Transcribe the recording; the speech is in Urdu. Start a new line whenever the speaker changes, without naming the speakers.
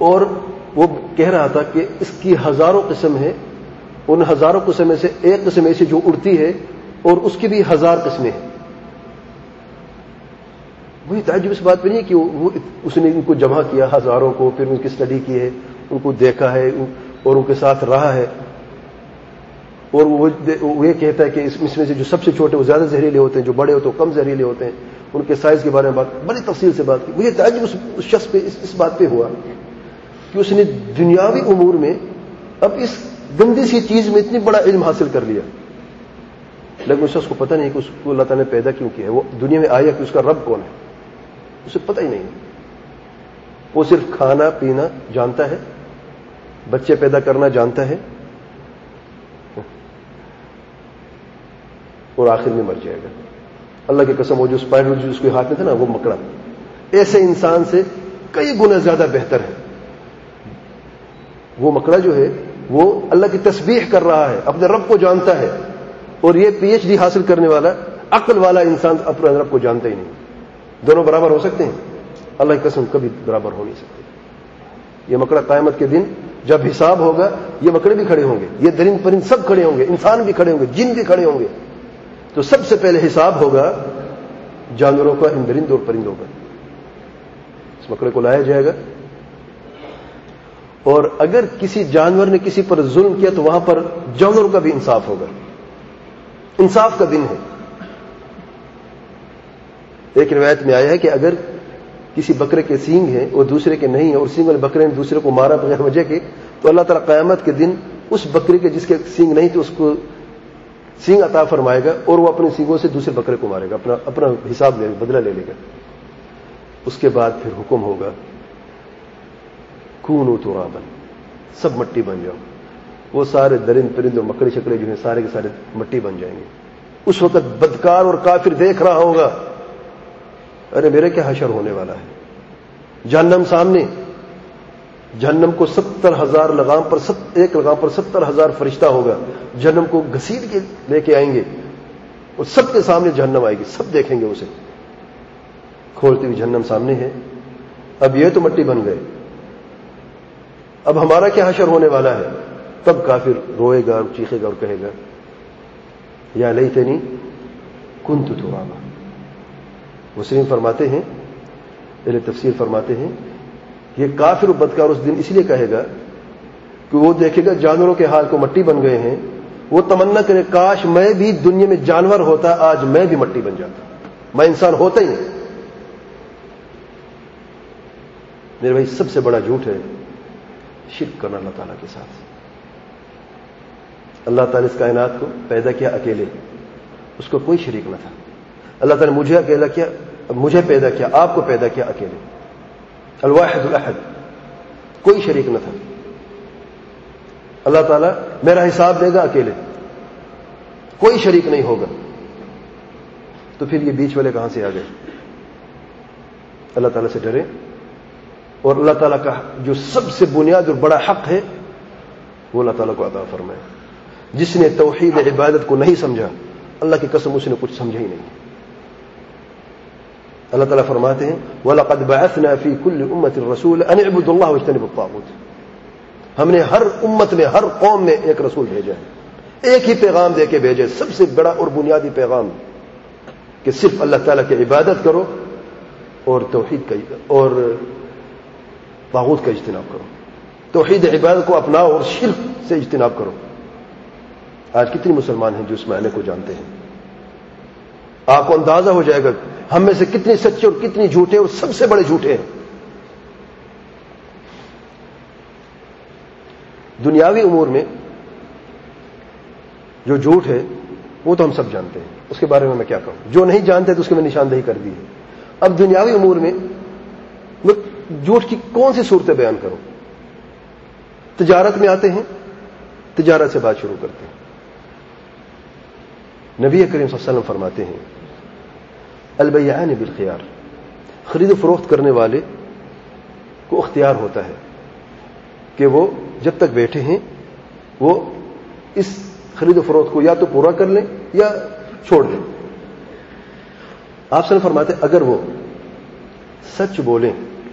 اور وہ کہہ رہا تھا کہ اس کی ہزاروں قسم ہے، ان ہزاروں قسم میں سے ایک قسم ایسی جو اڑتی ہے اور اس کی بھی 1000 قسمیں ہیں۔ وہی تعجب اس بات پہ نہیں ہے کہ اس نے ان کو جمع کیا ہزاروں کو، پھر ان کی اسٹڈی کی ہے، ان کو دیکھا ہے اور ان کے ساتھ رہا ہے، اور وہ یہ کہتا ہے کہ اس میں سے جو سب سے چھوٹے وہ زیادہ زہریلے ہوتے ہیں، جو بڑے ہوتے ہیں وہ کم زہریلے ہوتے ہیں، ان کے سائز کے بارے میں بڑی تفصیل سے بات کی۔ مجھے تعجب اس شخص پہ اس بات پہ ہوا کہ اس نے دنیاوی امور میں اب اس گندی سی چیز میں اتنی بڑا علم حاصل کر لیا، لیکن اس شخص کو پتہ نہیں کہ اس کو اللہ تعالیٰ نے پیدا کیوں کیا ہے، وہ دنیا میں آیا کہ اس کا رب کون ہے، اسے پتہ ہی نہیں۔ وہ صرف کھانا پینا جانتا ہے، بچے پیدا کرنا جانتا ہے، اور آخر میں مر جائے گا۔ اللہ کی قسم، وہ جو اسپائڈر جو اس کے ہاتھ میں تھا نا، وہ مکڑا ایسے انسان سے کئی گنا زیادہ بہتر ہے۔ وہ مکڑا جو ہے وہ اللہ کی تسبیح کر رہا ہے، اپنے رب کو جانتا ہے، اور یہ پی ایچ ڈی حاصل کرنے والا عقل والا انسان اپنے رب کو جانتا ہی نہیں۔ دونوں برابر ہو سکتے ہیں؟ اللہ کی قسم کبھی برابر ہو نہیں سکتے۔ یہ مکڑا قیامت کے دن جب حساب ہوگا، یہ مکڑے بھی کھڑے ہوں گے، یہ درند پرند سب کھڑے ہوں گے، انسان بھی کھڑے ہوں گے، جن بھی کھڑے ہوں گے، تو سب سے پہلے حساب ہوگا جانوروں کا، ان درند اور پرندوں کا۔ اس مکڑے کو لایا جائے گا، اور اگر کسی جانور نے کسی پر ظلم کیا تو وہاں پر جانوروں کا بھی انصاف ہوگا۔ انصاف کا دن ہے۔ ایک روایت میں آیا ہے کہ اگر کسی بکرے کے سینگ ہیں اور دوسرے کے نہیں ہیں، اور سینگ والے بکرے نے دوسرے کو مارا بغیر وجہ کے، تو اللہ تعالیٰ قیامت کے دن اس بکرے کے جس کے سینگ نہیں تو اس کو سینگ عطا فرمائے گا، اور وہ اپنے سینگوں سے دوسرے بکرے کو مارے گا، اپنا حساب لے بدلہ لے لے گا۔ اس کے بعد پھر حکم ہوگا کونوا ترابا، سب مٹی بن جاؤ۔ وہ سارے درند پرند اور مکڑی شکڑے جو ہیں سارے کے سارے مٹی بن جائیں گے۔ اس وقت بدکار اور کافر دیکھ رہا ہوگا، ارے میرے کیا حشر ہونے والا ہے۔ جہنم سامنے، جہنم کو 70,000 لگام پر، ایک لگام پر 70,000 فرشتہ ہوگا، جہنم کو گھسیٹ کے لے کے آئیں گے، اور سب کے سامنے جہنم آئے گی، سب دیکھیں گے اسے کھولتی ہوئی۔ جہنم سامنے ہے، اب یہ تو مٹی بن گئے، اب ہمارا کیا حشر ہونے والا ہے۔ تب کافر روئے گا، چیخے گا اور کہے گا یا لیتنی کنت ترابا۔ مسلم فرماتے ہیں، اہل تفسیر فرماتے ہیں، یہ کافر و بدکار اس دن اس لیے کہے گا کہ وہ دیکھے گا جانوروں کے حال کو مٹی بن گئے ہیں، وہ تمنا کرے کاش میں بھی دنیا میں جانور ہوتا، آج میں بھی مٹی بن جاتا، میں انسان ہوتا ہی نہیں۔ میرے بھائی سب سے بڑا جھوٹ ہے شرک کرنا اللہ تعالیٰ کے ساتھ۔ اللہ تعالیٰ اس کائنات کو پیدا کیا اکیلے، اس کو کوئی شریک نہ تھا۔ اللہ تعالیٰ نے مجھے اکیلا کیا، مجھے پیدا کیا، آپ کو پیدا کیا اکیلے، الواحد الاحد، کوئی شریک نہ تھا۔ اللہ تعالیٰ میرا حساب دے گا اکیلے، کوئی شریک نہیں ہوگا، تو پھر یہ بیچ والے کہاں سے آ گئے؟ اللہ تعالیٰ سے ڈرے، اور اللہ تعالیٰ کا جو سب سے بنیاد اور بڑا حق ہے وہ اللہ تعالیٰ کو عطا فرمائے۔ جس نے توحید عبادت کو نہیں سمجھا، اللہ کی قسم اس نے کچھ سمجھا ہی نہیں۔ اللہ تعالیٰ فرماتے ہیں وَلَقَدْ بَعَثْنَا فِي كُلِّ أُمَّةٍ رَسُولًا أَنِ اعْبُدُوا اللَّهَ وَاجْتَنِبُوا الطَّاغُوتَ۔ ہم نے ہر امت میں، ہر قوم میں ایک رسول بھیجا ہے، ایک ہی پیغام دے کے بھیجے، سب سے بڑا اور بنیادی پیغام کہ صرف اللہ تعالیٰ کی عبادت کرو اور توحید کا اور طاغوت کا اجتناب کرو۔ توحید عبادت کو اپناؤ اور شرک سے اجتناب کرو۔ آج کتنے مسلمان ہیں جو اس معنی کو جانتے ہیں؟ آپ کو اندازہ ہو جائے گا ہم میں سے کتنے سچے اور کتنے جھوٹے، اور سب سے بڑے جھوٹے ہیں۔ دنیاوی امور میں جو جھوٹ ہے وہ تو ہم سب جانتے ہیں، اس کے بارے میں کیا کہوں، جو نہیں جانتے تو اس کی میں نشاندہی کر دی ہے۔ اب دنیاوی امور میں میں جھوٹ کی کون سی صورتیں بیان کروں؟ تجارت میں آتے ہیں، تجارت سے بات شروع کرتے ہیں۔ نبی کریم صلی اللہ علیہ وسلم فرماتے ہیں البیعان بالخیار، خرید و فروخت کرنے والے کو اختیار ہوتا ہے کہ وہ جب تک بیٹھے ہیں وہ اس خرید و فروخت کو یا تو پورا کر لیں یا چھوڑ دیں۔ آپ صلی اللہ علیہ وسلم فرماتے ہیں اگر وہ سچ بولیں